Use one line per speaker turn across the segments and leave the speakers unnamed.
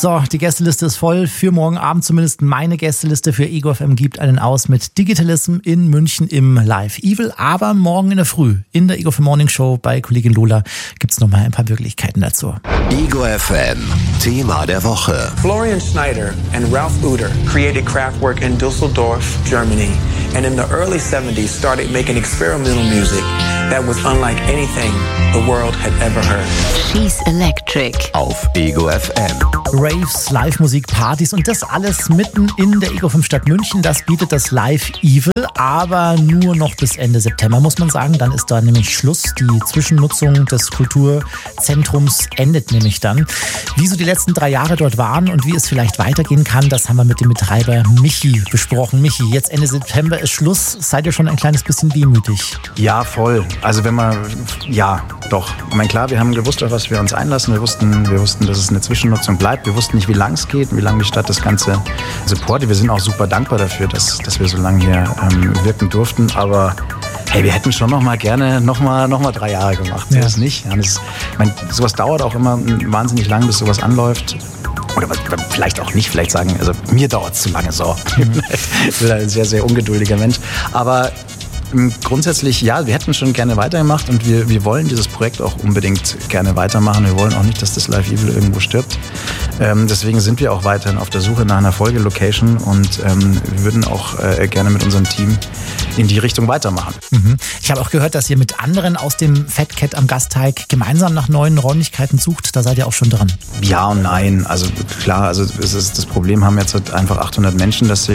So, die Gästeliste ist voll. Für morgen Abend zumindest meine Gästeliste für Ego FM gibt einen aus mit Digitalism in München im Live Evil. Aber morgen in der Früh in der Ego FM Morning Show bei Kollegin Lola gibt's noch mal ein paar Möglichkeiten dazu.
Ego FM, Thema der Woche.
Florian Schneider and Ralph Uter created Kraftwerk in Düsseldorf, Germany, and in the early 70s started making experimental music that was unlike anything the world had ever heard.
She's Electric.
Auf Ego FM.
Raves, Live-Musik, Partys und das alles mitten in der Ego 5 Stadt München. Das bietet das Live Evil, aber nur noch bis Ende September, muss man sagen. Dann ist da nämlich Schluss. Die Zwischennutzung des Kulturzentrums endet nämlich dann. Wie so die letzten 3 Jahre dort waren und wie es vielleicht weitergehen kann, das haben wir mit dem Betreiber Michi besprochen. Michi, jetzt Ende September ist Schluss. Seid ihr schon ein kleines bisschen wehmütig?
Ja, voll. Also wenn man, ja, doch. Ich meine, klar, wir haben gewusst, auf was wir uns einlassen. Wir wussten, dass es eine Zwischennutzung bleibt. Wir wussten nicht, wie lang es geht, wie lange die Stadt das Ganze supportet. Wir sind auch super dankbar dafür, dass wir so lange hier wirken durften. Aber hey, wir hätten schon gerne noch mal 3 Jahre gemacht. So ist nicht. Ja, ich meine, sowas dauert auch immer wahnsinnig lang, bis sowas anläuft. Oder vielleicht auch nicht, vielleicht sagen, also mir dauert es zu lange so. Ich bin ein sehr, sehr ungeduldiger Mensch. Aber grundsätzlich, ja, wir hätten schon gerne weitergemacht und wir wollen dieses Projekt auch unbedingt gerne weitermachen. Wir wollen auch nicht, dass das Live Evil irgendwo stirbt. Deswegen sind wir auch weiterhin auf der Suche nach einer Folgelocation und würden auch gerne mit unserem Team in die Richtung weitermachen.
Ich habe auch gehört, dass ihr mit anderen aus dem Fat Cat am Gasteig gemeinsam nach neuen Räumlichkeiten sucht. Da seid ihr auch schon dran.
Ja und nein. Also klar, also das Problem haben jetzt halt einfach 800 Menschen, dass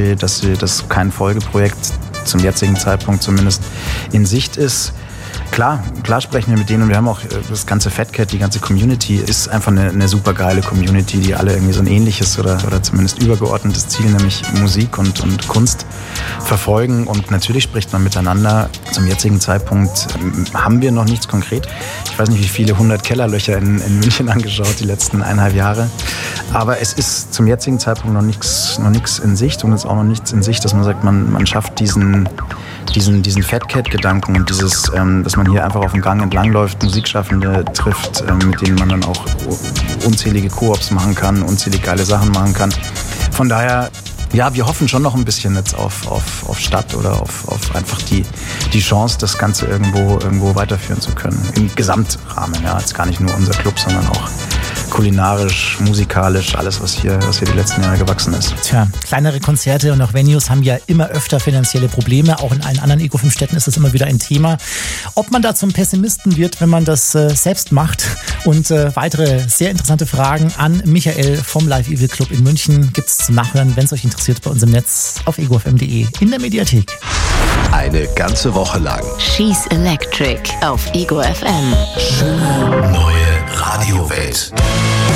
kein Folgeprojekt zum jetzigen Zeitpunkt zumindest in Sicht ist. Klar sprechen wir mit denen und wir haben auch das ganze Fat Cat, die ganze Community ist einfach eine super geile Community, die alle irgendwie so ein ähnliches oder zumindest übergeordnetes Ziel, nämlich Musik und Kunst verfolgen und natürlich spricht man miteinander. Zum jetzigen Zeitpunkt haben wir noch nichts konkret. Ich weiß nicht, wie viele 100 Kellerlöcher in München angeschaut die letzten 1,5 Jahre, aber es ist zum jetzigen Zeitpunkt noch nichts in Sicht und es ist auch noch nichts in Sicht, dass man sagt, man schafft diesen Fat Cat-Gedanken und dieses, dass man hier einfach auf dem Gang entlangläuft, Musikschaffende trifft, mit denen man dann auch unzählige Koops machen kann, unzählige geile Sachen machen kann. Von daher, ja, wir hoffen schon noch ein bisschen jetzt auf Stadt oder auf einfach die Chance, das Ganze irgendwo weiterführen zu können. Im Gesamtrahmen, ja, jetzt gar nicht nur unser Club, sondern auch kulinarisch, musikalisch, alles, was hier die letzten Jahre gewachsen ist.
Tja, kleinere Konzerte und auch Venues haben ja immer öfter finanzielle Probleme. Auch in allen anderen Ego 5 Städten ist das immer wieder ein Thema. Ob man da zum Pessimisten wird, wenn man das selbst macht und weitere sehr interessante Fragen an Michael vom Live Evil Club in München gibt's zum Nachhören, wenn es euch interessiert, bei uns im Netz auf egofm.de in der Mediathek.
Eine ganze Woche lang.
She's Electric auf Ego FM.
Schöne neue Radiowelt.